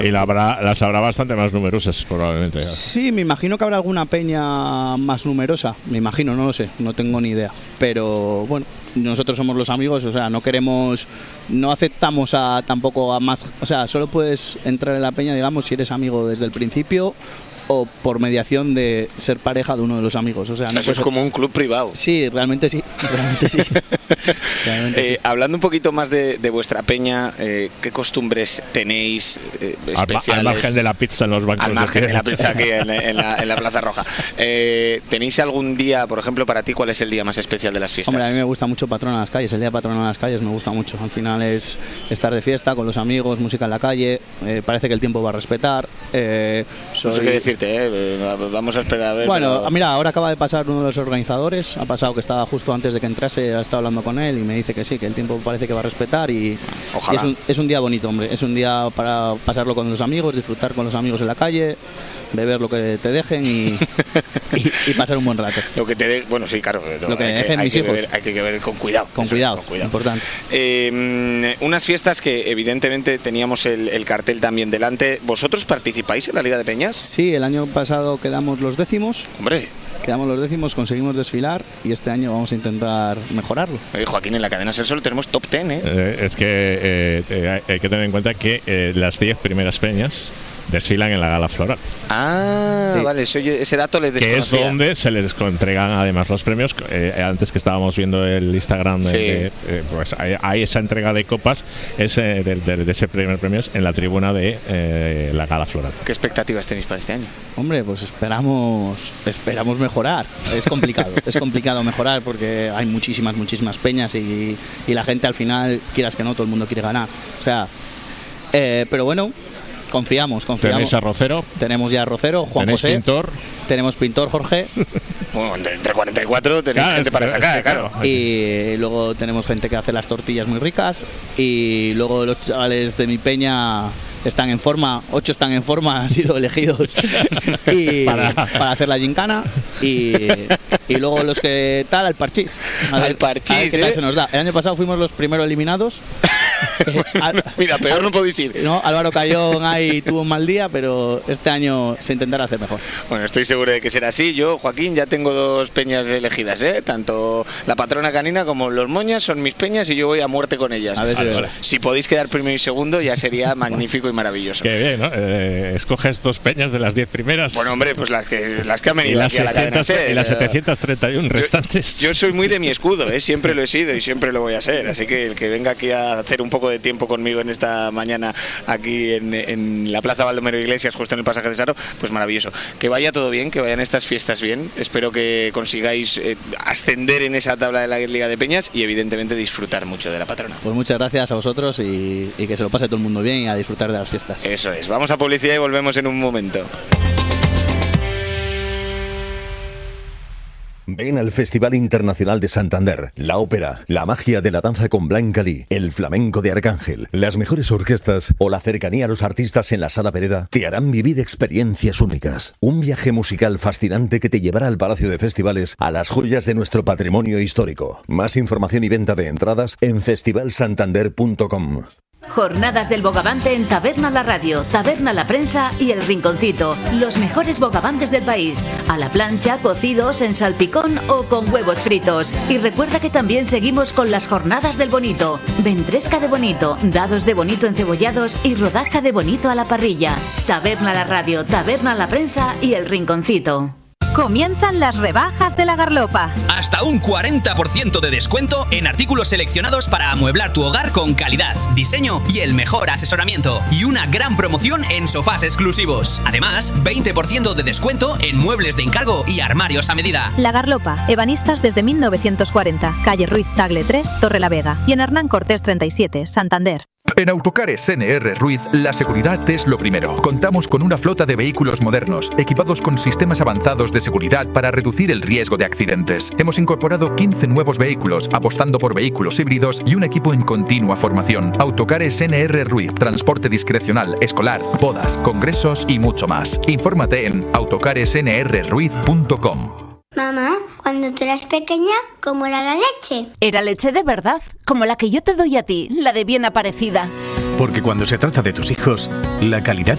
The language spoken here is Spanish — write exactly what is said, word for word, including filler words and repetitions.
Y la habrá, las habrá bastante más numerosas, probablemente. Sí, me imagino que habrá alguna peña más numerosa. Me imagino, no lo sé, no tengo ni idea. Pero bueno, nosotros somos los amigos, o sea, no queremos, no aceptamos a tampoco a más. O sea, solo puedes entrar en la peña, digamos, si eres amigo desde el principio o por mediación de ser pareja de uno de los amigos. O sea, no eso es ser... como un club privado. Sí, realmente sí, realmente sí. realmente eh, sí. Hablando un poquito más de, de vuestra peña, eh, ¿qué costumbres tenéis eh, especiales? Al, al margen de la pizza en los bancos. Al margen de, de la pizza aquí en, en, la, en la Plaza Roja. Eh, ¿Tenéis algún día, por ejemplo, para ti, cuál es el día más especial de las fiestas? Hombre, a mí me gusta mucho Patrona de las Calles. El día Patrona de las Calles me gusta mucho. Al final es estar de fiesta con los amigos, música en la calle. Eh, parece que el tiempo va a respetar. Eh, soy... No sé qué decirte, ¿eh? Vamos a esperar a ver. Bueno, pero... mira, ahora acaba de pasar uno de los organizadores. Ha pasado que estaba justo antes de que entrase. Ha estado hablando con él y me dice que sí, que el tiempo parece que va a respetar. Y, Ojalá. y es, un, es un día bonito, hombre. Es un día para pasarlo con los amigos, disfrutar con los amigos en la calle, beber lo que te dejen y, y, y pasar un buen rato. Lo que te de... Bueno, sí, claro. No, lo que me dejen hay mis que hijos. Beber, hay que beber con cuidado. Con cuidado, es, con cuidado. Importante. Eh, unas fiestas que evidentemente teníamos el, el cartel también delante. ¿Vosotros participáis en la Liga de Peñas? Sí, el año pasado quedamos los décimos. Hombre. Quedamos los décimos, conseguimos desfilar y este año vamos a intentar mejorarlo. Oye, Joaquín, en la cadena Ser solo tenemos top ten, ¿eh? eh es que eh, eh, hay que tener en cuenta que eh, las diez primeras peñas desfilan en la gala floral. Ah, sí. Vale, eso yo, ese dato les desconocía. Que es donde se les entregan además los premios. Eh, antes que estábamos viendo el Instagram, de, sí. de, eh, pues hay, hay esa entrega de copas ese, de, de, de ese primer premio en la tribuna de eh, la gala floral. ¿Qué expectativas tenéis para este año? Hombre, pues esperamos esperamos mejorar. Es complicado, es complicado mejorar porque hay muchísimas, muchísimas peñas y, y la gente al final, quieras que no, todo el mundo quiere ganar. O sea, eh, pero bueno, confiamos, confiamos. Tenéis a Rocero. Tenemos ya a Rocero, Juan tenéis José. Pintor. Tenemos Pintor, Jorge. Bueno, entre cuarenta y cuatro tenéis claro, gente es, para sacar, es, claro. Y luego tenemos gente que hace las tortillas muy ricas. Y luego los chavales de mi peña están en forma, ocho están en forma, han sido elegidos y, para... para hacer la gincana. Y, y luego los que tal, al parchís. A ver, al parchís, a ver qué tal ¿eh? se nos da. El año pasado fuimos los primeros eliminados. Bueno, Al, mira, peor no podéis ir. No, Álvaro Cayón ahí tuvo un mal día, pero este año se intentará hacer mejor. Bueno, estoy seguro de que será así. Yo, Joaquín, ya tengo dos peñas elegidas, ¿eh? Tanto la Patrona Canina como los Moñas son mis peñas y yo voy a muerte con ellas. A ver si, vale, vale. Si podéis quedar primero y segundo ya sería magnífico y maravilloso. Qué bien, ¿no? Eh, escoges dos peñas de las diez primeras. Bueno, hombre, pues las que, las que han venido y aquí a la cadena Ser. Y las setecientos treinta y uno restantes. Yo, yo soy muy de mi escudo, ¿eh? Siempre lo he sido y siempre lo voy a ser. Así que el que venga aquí a hacer un poco de tiempo conmigo en esta mañana aquí en, en la Plaza Baldomero Iglesias, justo en el pasaje de Saro, pues maravilloso. Que vaya todo bien, que vayan estas fiestas bien. Espero que consigáis eh, ascender en esa tabla de la Liga de Peñas y evidentemente disfrutar mucho de la Patrona. Pues muchas gracias a vosotros y, y que se lo pase todo el mundo bien y a disfrutar de las fiestas. Eso es. Vamos a publicidad y volvemos en un momento. Ven al Festival Internacional de Santander, la ópera, la magia de la danza con Blanca Lee, el flamenco de Arcángel, las mejores orquestas o la cercanía a los artistas en la Sala Pereda te harán vivir experiencias únicas. Un viaje musical fascinante que te llevará al Palacio de Festivales, a las joyas de nuestro patrimonio histórico. Más información y venta de entradas en festival santander punto com. Jornadas del Bogavante en Taberna La Radio, Taberna La Prensa y El Rinconcito. Los mejores bogavantes del país. A la plancha, cocidos, en salpicón o con huevos fritos. Y recuerda que también seguimos con las Jornadas del Bonito. Ventresca de bonito, dados de bonito encebollados y rodaja de bonito a la parrilla. Taberna La Radio, Taberna La Prensa y El Rinconcito. Comienzan las rebajas de La Garlopa. Hasta un cuarenta por ciento de descuento en artículos seleccionados para amueblar tu hogar con calidad, diseño y el mejor asesoramiento. Y una gran promoción en sofás exclusivos. Además, veinte por ciento de descuento en muebles de encargo y armarios a medida. La Garlopa, ebanistas desde mil novecientos cuarenta, calle Ruiz Tagle tres, Torrelavega. Y en Hernán Cortés treinta y siete, Santander. En Autocares N R Ruiz, la seguridad es lo primero. Contamos con una flota de vehículos modernos, equipados con sistemas avanzados de seguridad para reducir el riesgo de accidentes. Hemos incorporado quince nuevos vehículos, apostando por vehículos híbridos y un equipo en continua formación. Autocares N R Ruiz, transporte discrecional, escolar, bodas, congresos y mucho más. Infórmate en autocares n r ruiz punto com. Mamá, cuando tú eras pequeña, ¿cómo era la leche? Era leche de verdad, como la que yo te doy a ti, la de bien aparecida. Porque cuando se trata de tus hijos, la calidad